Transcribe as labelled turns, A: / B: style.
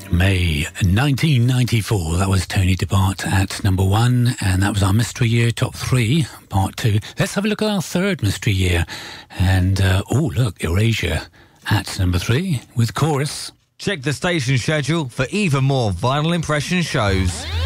A: May 1994, that was Tony DeBart at number 1, and that was our Mystery Year Top 3, Part 2. Let's have a look at our third Mystery Year. And, look, Erasure at number 3 with Chorus.
B: Check the station schedule for even more Vinyl Impression shows.